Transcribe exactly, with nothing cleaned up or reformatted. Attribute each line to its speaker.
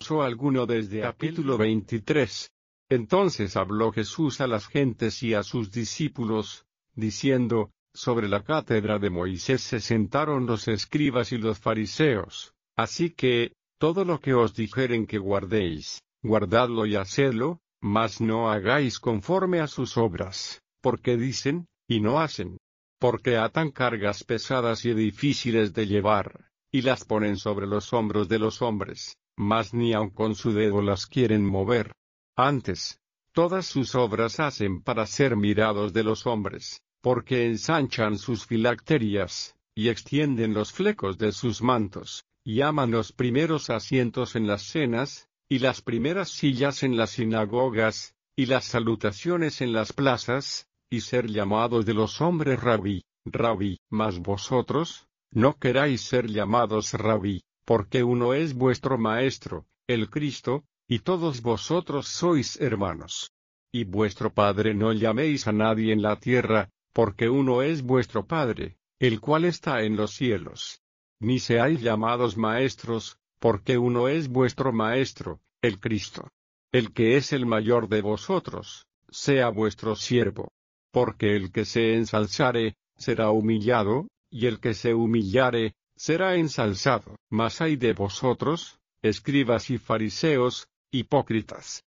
Speaker 1: verso alguno desde capítulo veintitrés. Entonces habló Jesús a las gentes y a sus discípulos, diciendo, sobre la cátedra de Moisés se sentaron los escribas y los fariseos, así que, todo lo que os dijeren que guardéis, guardadlo y hacedlo, mas no hagáis conforme a sus obras, porque dicen, y no hacen. Porque atan cargas pesadas y difíciles de llevar, y las ponen sobre los hombros de los hombres, mas ni aun con su dedo las quieren mover. Antes, todas sus obras hacen para ser mirados de los hombres, porque ensanchan sus filacterias, y extienden los flecos de sus mantos, y aman los primeros asientos en las cenas, y las primeras sillas en las sinagogas, y las salutaciones en las plazas, y ser llamados de los hombres rabí, rabí. Mas vosotros, no queráis ser llamados rabí, porque uno es vuestro maestro, el Cristo, y todos vosotros sois hermanos. Y vuestro Padre no llaméis a nadie en la tierra, porque uno es vuestro Padre, el cual está en los cielos. Ni seáis llamados maestros, porque uno es vuestro Maestro, el Cristo. El que es el mayor de vosotros, sea vuestro siervo. Porque el que se ensalzare, será humillado, y el que se humillare, será ensalzado. Mas ay de vosotros, escribas y fariseos, hipócritas,